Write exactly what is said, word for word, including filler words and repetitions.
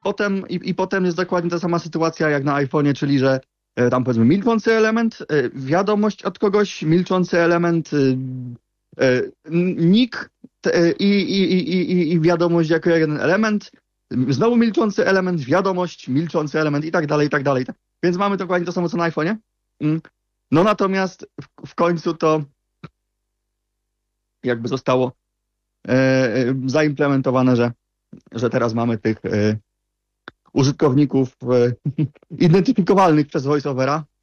potem, i, i potem jest dokładnie ta sama sytuacja jak na iPhone'ie, czyli że e, tam powiedzmy milczący element, e, wiadomość od kogoś, milczący element, e, e, nick te, i, i, i, i, i wiadomość jako jeden element, znowu milczący element, wiadomość, milczący element i tak dalej, i tak dalej. Więc mamy dokładnie to samo co na iPhone'ie. No natomiast w, w końcu to jakby zostało e, zaimplementowane, że, że teraz mamy tych e, użytkowników e, identyfikowalnych przez VoiceOvera,